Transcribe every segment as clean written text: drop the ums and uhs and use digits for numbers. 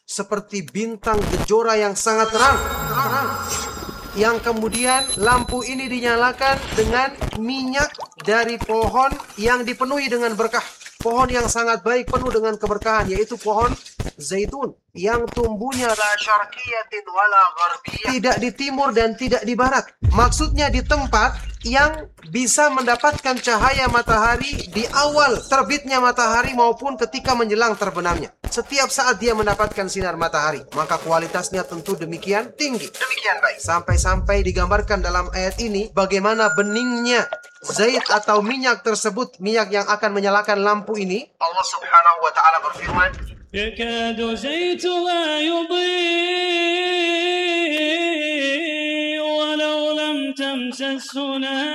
seperti bintang kejora yang sangat terang. Yang kemudian lampu ini dinyalakan dengan minyak dari pohon yang dipenuhi dengan berkah. Pohon yang sangat baik, penuh dengan keberkahan, yaitu pohon zaitun yang tumbuhnya la syarqiyatin wala gharbiyah, tidak di timur dan tidak di barat. Maksudnya di tempat yang bisa mendapatkan cahaya matahari di awal terbitnya matahari maupun ketika menjelang terbenamnya. Setiap saat dia mendapatkan sinar matahari, maka kualitasnya tentu demikian tinggi, demikian baik. Sampai-sampai digambarkan dalam ayat ini bagaimana beningnya zait atau minyak tersebut, minyak yang akan menyalakan lampu ini. Allah Subhanahu wa taala berfirman, yakadu zaituha yudhi walau lam tamsashu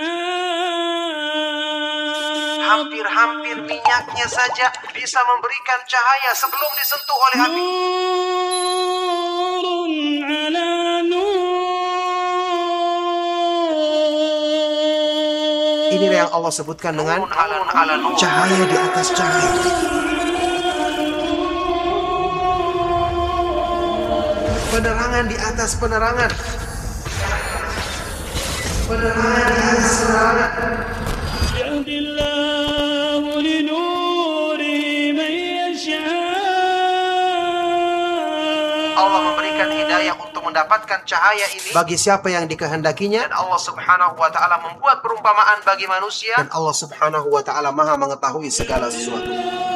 hampir-hampir minyaknya saja bisa memberikan cahaya sebelum disentuh oleh api. Nurun ala nur. Inilah yang Allah sebutkan dengan cahaya di atas cahaya. Penerangan di atas penerangan. Penerangan di atas penerangan. Yahdillahu li nurihi man yasha. Allah memberikan hidayah untuk mendapatkan cahaya ini bagi siapa yang dikehendakinya, dan Allah Subhanahu wa taala membuat perumpamaan bagi manusia, dan Allah Subhanahu wa taala Maha mengetahui segala sesuatu.